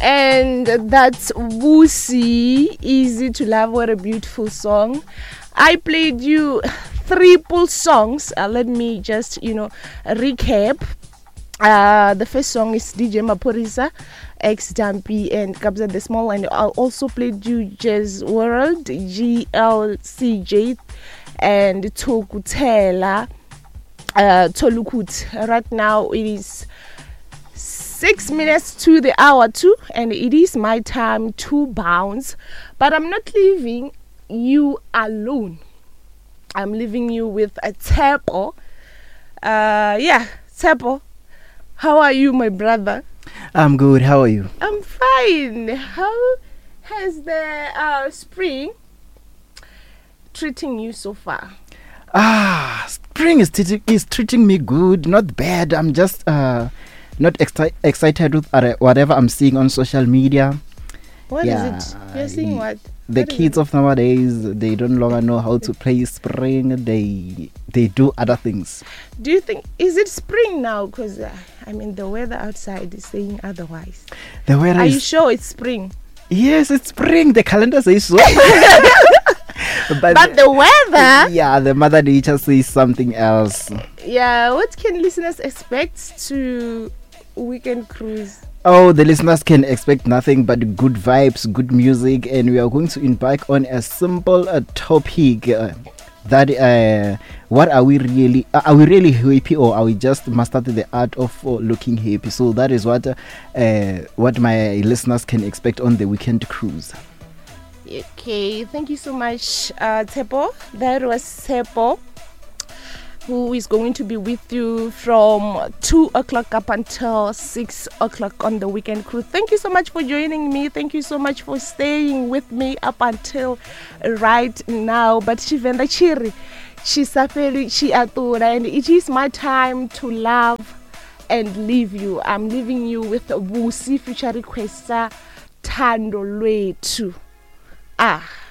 And that's Wusi, Easy to Love. What a beautiful song. I played you triple songs. Let me just, recap. The first song is DJ Maphorisa, X Dumpy, and Kabza the Small. And I also played you Jazz World, GLCJ, and Tokutela, Tolukut. Right now it is 6 minutes to the hour 2, and it is my time to bounce. But I'm not leaving you alone. I'm leaving you with a Tsepo. Tsepo. How are you, my brother? I'm good. How are you? I'm fine. How has the spring treating you so far? Spring is treating me good, not bad. I'm just not excited with whatever I'm seeing on social media. What is it? You're seeing what? The kids of nowadays, they don't longer know how to play spring. They do other things. Do you think, is it spring now? Because the weather outside is saying otherwise. The weather Are you sure it's spring? Yes, it's spring. The calendar says so. but the weather? Yeah, the mother nature says something else. Yeah, what can listeners expect to Weekend Cruise? Oh, the listeners can expect nothing but good vibes, good music, and we are going to embark on a simple topic that what are we really happy, or are we just mastered the art of looking happy? So that is what my listeners can expect on the Weekend Cruise. Okay, thank you so much, Tsepo. That was Tsepo, who is going to be with you from 2 o'clock up until 6 o'clock on the Weekend Cruise. Thank you so much for joining me. Thank you so much for staying with me up until right now. But Shivenda Chiri, Shisafeli Chiatura, and it is my time to love and leave you. I'm leaving you with Wusi featuring Kwesa Thando Lwethu.